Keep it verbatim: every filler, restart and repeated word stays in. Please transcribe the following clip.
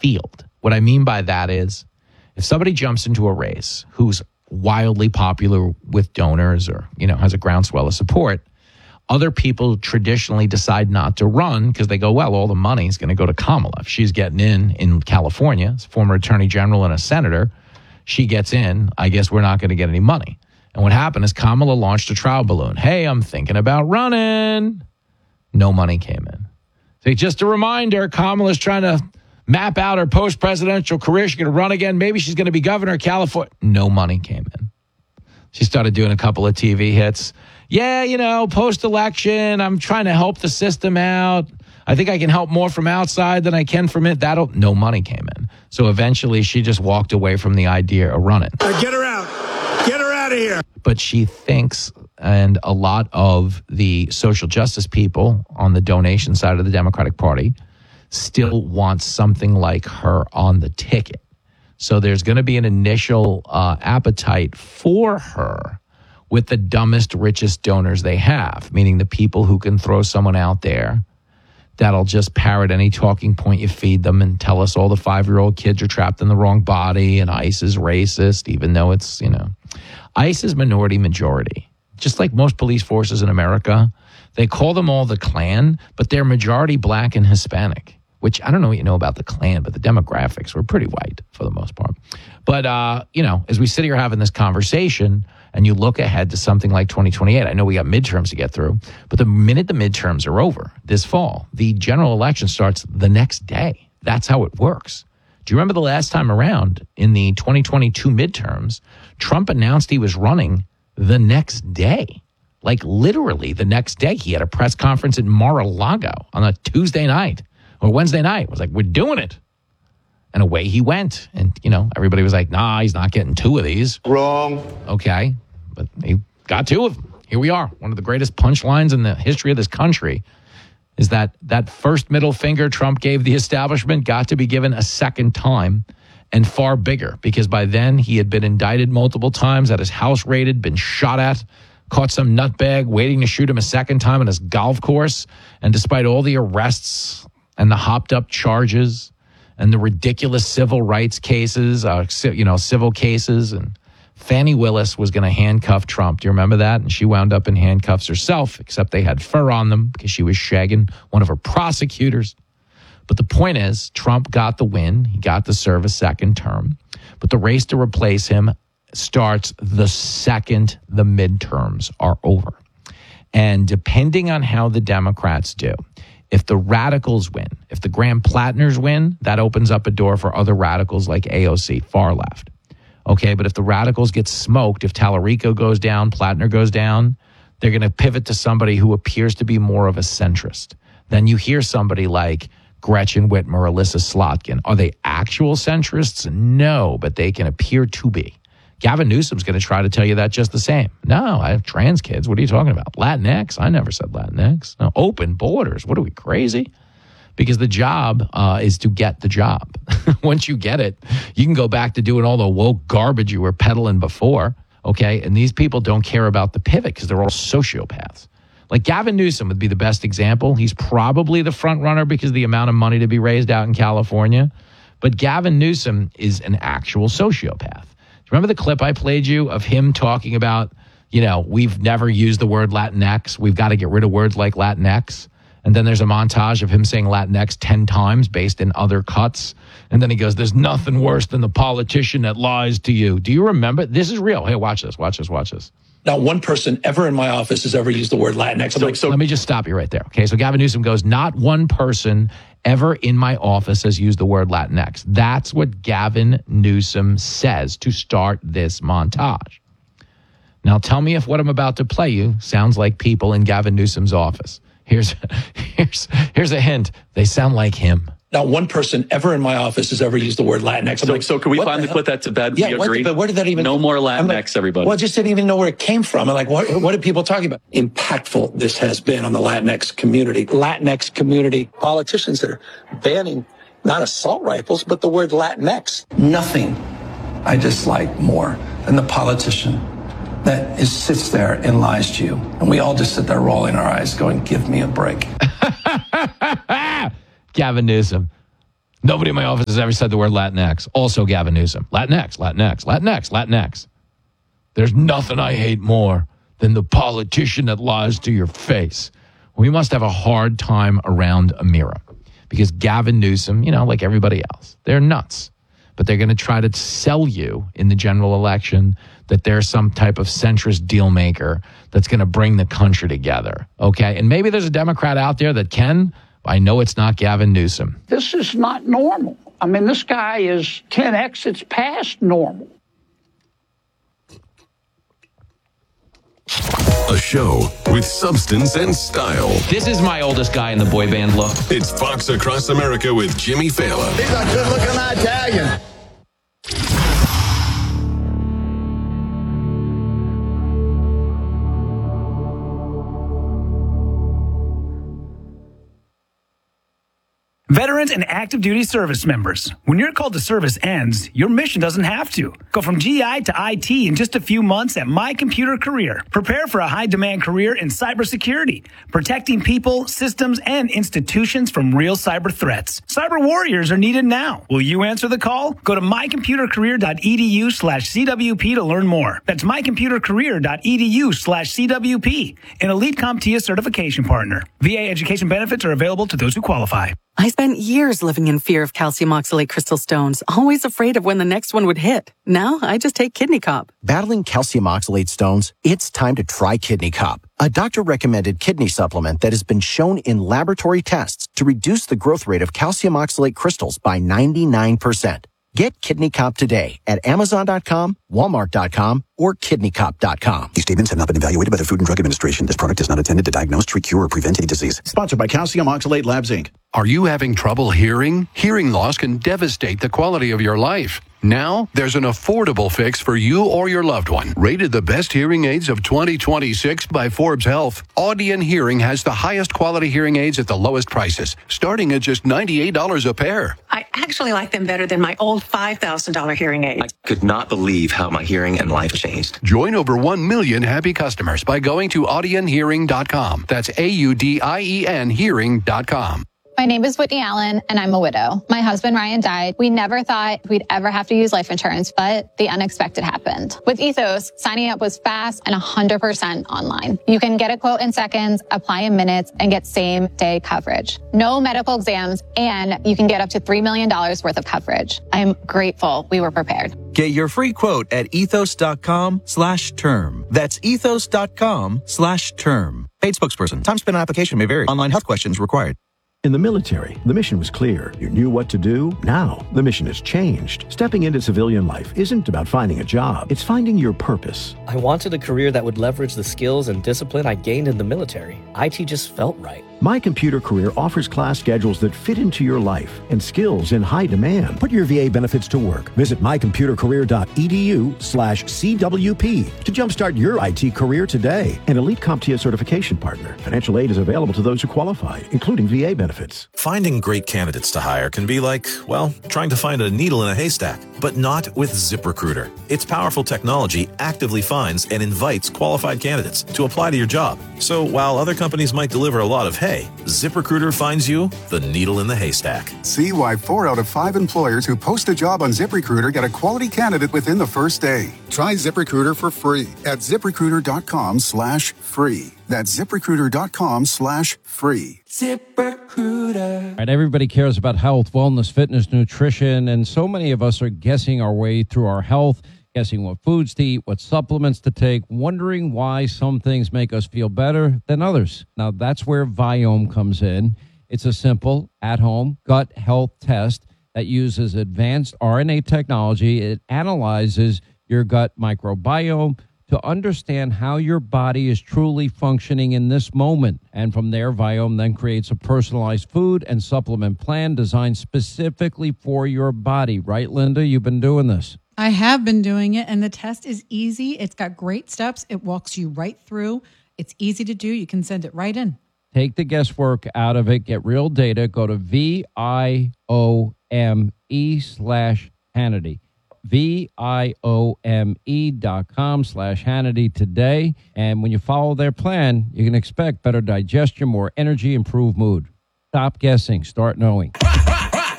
field. What I mean by that is if somebody jumps into a race who's wildly popular with donors or, you know, has a groundswell of support, other people traditionally decide not to run because they go, well, all the money is going to go to Kamala. If she's getting in in California, as a former attorney general and a senator, she gets in, I guess we're not going to get any money. And what happened is Kamala launched a trial balloon. Hey, I'm thinking about running. No money came in. So just a reminder, Kamala's trying to map out her post-presidential career. She's going to run again. Maybe she's going to be governor of California. No money came in. She started doing a couple of T V hits. Yeah, you know, post-election, I'm trying to help the system out. I think I can help more from outside than I can from it. That'll no money came in. So eventually she just walked away from the idea of running. Uh, get her out. Get her out of here. But she thinks, and a lot of the social justice people on the donation side of the Democratic Party still want something like her on the ticket. So there's going to be an initial uh, appetite for her with the dumbest, richest donors they have, meaning the people who can throw someone out there that'll just parrot any talking point you feed them and tell us all the five-year-old kids are trapped in the wrong body and ICE is racist, even though it's, you know, ICE is minority majority. Just like most police forces in America, they call them all the Klan, but they're majority black and Hispanic, which I don't know what you know about the Klan, but the demographics were pretty white for the most part. But, uh, you know, as we sit here having this conversation and you look ahead to something like twenty twenty-eight, I know we got midterms to get through, but the minute the midterms are over this fall, the general election starts the next day. That's how it works. Do you remember the last time around in the twenty twenty-two midterms, Trump announced he was running the next day? Like literally the next day. He had a press conference in Mar-a-Lago on a Tuesday night or Wednesday night. It was like, we're doing it. And away he went. And, you know, everybody was like, nah, he's not getting two of these. Wrong. Okay. But he got two of them. Here we are. One of the greatest punchlines in the history of this country is that that first middle finger Trump gave the establishment got to be given a second time and far bigger, because by then he had been indicted multiple times, had his house raided, been shot at, caught some nutbag waiting to shoot him a second time on his golf course. And despite all the arrests and the hopped up charges and the ridiculous civil rights cases, uh, you know, civil cases, and Fannie Willis was going to handcuff Trump. Do you remember that? And she wound up in handcuffs herself, except they had fur on them because she was shagging one of her prosecutors. But the point is, Trump got the win. He got to serve a second term. But the race to replace him starts the second the midterms are over. And depending on how the Democrats do, if the radicals win, if the Graham Plattners win, that opens up a door for other radicals like A O C, far left. Okay, but if the radicals get smoked, if Tallarico goes down, Plattner goes down, they're going to pivot to somebody who appears to be more of a centrist. Then you hear somebody like Gretchen Whitmer, Alyssa Slotkin. Are they actual centrists? No, but they can appear to be. Gavin Newsom's going to try to tell you that just the same. No, I have trans kids. What are you talking about? Latinx? I never said Latinx. No, open borders. What are we, crazy? Because the job uh, is to get the job. Once you get it, you can go back to doing all the woke garbage you were peddling before, okay? And these people don't care about the pivot because they're all sociopaths. Like Gavin Newsom would be the best example. He's probably the front runner because of the amount of money to be raised out in California. But Gavin Newsom is an actual sociopath. Remember the clip I played you of him talking about, you know, we've never used the word Latinx. We've got to get rid of words like Latinx. And then there's a montage of him saying Latinx ten times based in other cuts. And then he goes, there's nothing worse than the politician that lies to you. Do you remember? This is real. Hey, watch this, watch this, watch this. Not one person ever in my office has ever used the word Latinx. So, like, so let me just stop you right there. Okay, so Gavin Newsom goes, not one person ever in my office has used the word Latinx. That's what Gavin Newsom says to start this montage. Now tell me if what I'm about to play you sounds like people in Gavin Newsom's office. Here's here's here's a hint. They sound like him. Not one person ever in my office has ever used the word Latinx. So, like, so can we finally put that to bed? Yeah, we what, agree? but where did that even... No more Latinx, like, everybody. Well, I just didn't even know where it came from. I'm like, what, what are people talking about? Impactful this has been on the Latinx community. Latinx community politicians that are banning not assault rifles, but the word Latinx. Nothing I dislike more than the politician that is, sits there and lies to you. And we all just sit there rolling our eyes going, give me a break. Gavin Newsom. Nobody in my office has ever said the word Latinx. Also Gavin Newsom. Latinx, Latinx, Latinx, Latinx. There's nothing I hate more than the politician that lies to your face. We must have a hard time around Amira because Gavin Newsom, you know, like everybody else, they're nuts. But they're going to try to sell you in the general election that they're some type of centrist deal maker that's going to bring the country together. Okay. And maybe there's a Democrat out there that can. I know it's not Gavin Newsom. This is not normal. I mean, this guy is ten exits past normal. A show with substance and style. This is my oldest guy in the boy band look. It's Fox Across America with Jimmy Fallon. He's a good-looking Italian. Veterans and active duty service members, when your call to service ends, your mission doesn't have to. Go from G I to I T in just a few months at My Computer Career. Prepare for a high-demand career in cybersecurity, protecting people, systems, and institutions from real cyber threats. Cyber warriors are needed now. Will you answer the call? Go to mycomputercareer.edu slash CWP to learn more. That's mycomputercareer.edu slash CWP, an Elite CompTIA certification partner. V A education benefits are available to those who qualify. I spent years living in fear of calcium oxalate crystal stones, always afraid of when the next one would hit. Now I just take Kidney Cop. Battling calcium oxalate stones? It's time to try Kidney Cop, a doctor-recommended kidney supplement that has been shown in laboratory tests to reduce the growth rate of calcium oxalate crystals by ninety-nine percent. Get Kidney Cop today at Amazon dot com, Walmart dot com, or Kidney Cop dot com. These statements have not been evaluated by the Food and Drug Administration. This product is not intended to diagnose, treat, cure, or prevent any disease. Sponsored by Calcium Oxalate Labs, Incorporated. Are you having trouble hearing? Hearing loss can devastate the quality of your life. Now, there's an affordable fix for you or your loved one. Rated the best hearing aids of twenty twenty-six by Forbes Health, Audion Hearing has the highest quality hearing aids at the lowest prices, starting at just ninety-eight dollars a pair. I actually like them better than my old five thousand dollars hearing aids. I could not believe how my hearing and life changed. Join over one million happy customers by going to audion hearing dot com. That's A U D I E N hearing dot com. My name is Whitney Allen, and I'm a widow. My husband, Ryan, died. We never thought we'd ever have to use life insurance, but the unexpected happened. With Ethos, signing up was fast and one hundred percent online. You can get a quote in seconds, apply in minutes, and get same-day coverage. No medical exams, and you can get up to three million dollars worth of coverage. I'm grateful we were prepared. Get your free quote at ethos.com slash term. That's ethos.com slash term. Paid spokesperson. Time spent on application may vary. Online health questions required. In the military, the mission was clear. You knew what to do. Now, the mission has changed. Stepping into civilian life isn't about finding a job. It's finding your purpose. I wanted a career that would leverage the skills and discipline I gained in the military. I T just felt right. My Computer Career offers class schedules that fit into your life and skills in high demand. Put your V A benefits to work. Visit mycomputercareer.edu slash CWP to jumpstart your I T career today. An Elite CompTIA certification partner. Financial aid is available to those who qualify, including V A benefits. Finding great candidates to hire can be like, well, trying to find a needle in a haystack, but not with ZipRecruiter. Its powerful technology actively finds and invites qualified candidates to apply to your job. So while other companies might deliver a lot of hay, ZipRecruiter finds you the needle in the haystack. See why four out of five employers who post a job on ZipRecruiter get a quality candidate within the first day. Try ZipRecruiter for free at ZipRecruiter.com slash free. That's ZipRecruiter.com slash free. ZipRecruiter. All right, everybody cares about health, wellness, fitness, nutrition, and so many of us are guessing our way through our health, guessing what foods to eat, what supplements to take, wondering why some things make us feel better than others. Now, that's where Viome comes in. It's a simple, at-home gut health test that uses advanced R N A technology. It analyzes your gut microbiome to understand how your body is truly functioning in this moment. And from there, Viome then creates a personalized food and supplement plan designed specifically for your body. Right, Linda? You've been doing this. I have been doing it, and the test is easy. It's got great steps. It walks you right through. It's easy to do. You can send it right in. Take the guesswork out of it. Get real data. Go to V I O M E slash Hannity. V I O M E dot com slash Hannity today. And when you follow their plan, you can expect better digestion, more energy, improved mood. Stop guessing. Start knowing.